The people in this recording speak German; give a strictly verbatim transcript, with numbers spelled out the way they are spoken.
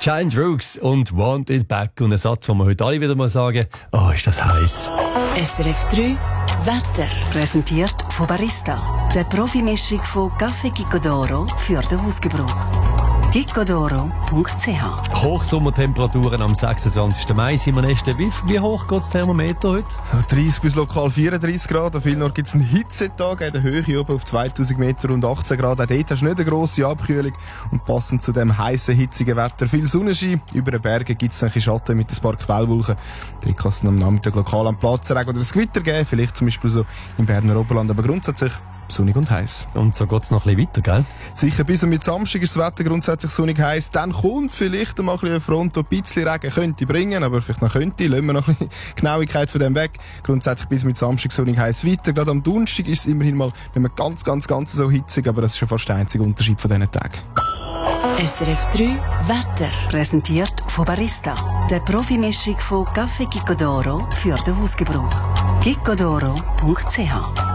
Giant Rooks und Want It Back. Und ein Satz, den wir heute alle wieder mal sagen, oh, ist das heiß. S R F drei Wetter. Präsentiert von Barista. Der Profimischung von Café Gicodoro für den Hausgebrauch. gicodoro punkt c h. Hochsommertemperaturen am sechsundzwanzigsten Mai. Simon Estle, wie, wie hoch geht das Thermometer heute? dreißig bis lokal vierunddreißig Grad. An vielen Orten gibt es einen Hitzetag. In der Höhe oben auf zweitausend Meter und achtzehn Grad. Auch dort hast du nicht eine grosse Abkühlung. Und passend zu dem heißen, hitzigen Wetter viel Sonnenschein. Über den Bergen gibt es ein bisschen Schatten mit ein paar Quellwolken. Da kann es am Nachmittag lokal am Platz Regen oder ein Gewitter geben. Vielleicht zum Beispiel so im Berner Oberland. Aber grundsätzlich sonnig und heiß. Und so geht es noch ein bisschen weiter, gell? Sicher, bis und mit Samstag ist das Wetter grundsätzlich sonnig heiß. Dann kommt vielleicht mal ein bisschen eine Front, die ein bisschen Regen könnte bringen, aber vielleicht noch könnte. Lassen wir noch ein bisschen Genauigkeit von dem weg. Grundsätzlich bis mit Samstag sonnig heiß weiter. Gerade am Donnerstag ist es immerhin mal nicht mehr ganz, ganz, ganz so hitzig, aber das ist schon fast der einzige Unterschied von diesen Tagen. S R F drei Wetter. Präsentiert von Barista. Der Profimischung von Café Gicodoro für den Hausgebrauch. gicodoro punkt c h.